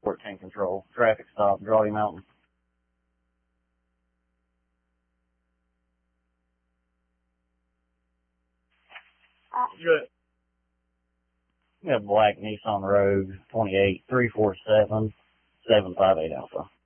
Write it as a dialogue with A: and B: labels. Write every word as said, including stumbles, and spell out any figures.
A: fourteen control. Traffic stop, Drawley Mountain. Good. We have black Nissan Rogue twenty-eight three four seven seven five eight Alpha.